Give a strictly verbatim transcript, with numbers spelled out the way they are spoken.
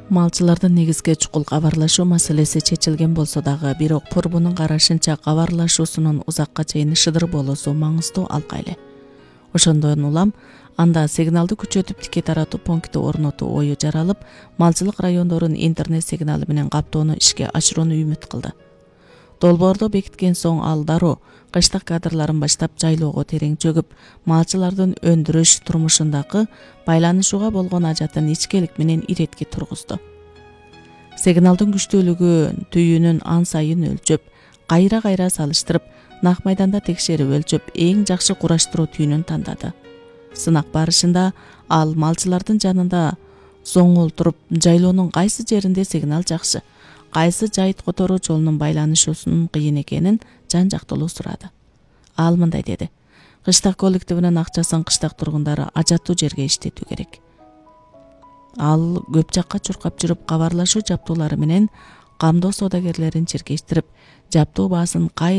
Малчылардын негизги чукул кабарлашуу маселеси чечилген болсо дагы, бирок Пурбунун карашынча кабарлашуусунун узакка чейин шыдыр болуусу маңыздуу алка эле. Ошондон улам анда сигналды күчөтүп тикей таратуу пункти орнотуу ою жаралып, малчылык райондорун интернет сигналы менен каптоону ишке ашырууну үмүт кылды. Долбоорду бекиткен соң ал дароо кыштык кадрларын баштап жайлоого терең чөгүп, малчылардын өндүрүш турмушундагы байланышууга болгон ажатын ичкелик менен иретке тургузду. Сигналдын күчтүүлүгүн түйүнүн ан сайын өлчөп, кайра-кайра салыштырып, нак майданда текшерип өлчөп, эң жакшы кураштыруу түйүнүн тандады. Сынак барышында ал малчылардын жанында зоңол туруп, жайлоонун кайсы жеринде сигнал жакшы, кайсы жайыт которуу жолунун байланышуусунун кыйын экенин жан-жактылуу сурады. Ал мындай деди: кыштак коллективинин акчасын кыштак тургундары ажаттуу жерге иштетүү керек. Ал көп жакка чуркап жүрүп, кабарлашуу жаптуулары менен камдоо соодагерлерин чиркештирип, жаптоо баасын кай